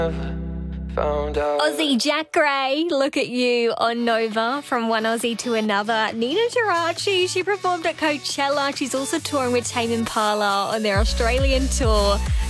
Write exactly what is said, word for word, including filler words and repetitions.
found out. Aussie Jack Gray, Look at You on Nova. From one Aussie to another. Nina Geraci, she performed at Coachella. She's also touring with Tame Impala on their Australian tour.